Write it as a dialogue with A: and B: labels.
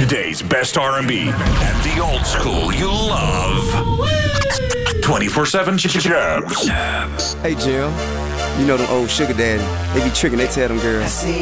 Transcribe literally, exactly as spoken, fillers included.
A: Today's best R and B and the old school you love. twenty-four seven Jabs.
B: Hey, Jill. You know them old sugar daddy. They be tricking, they tell them girls,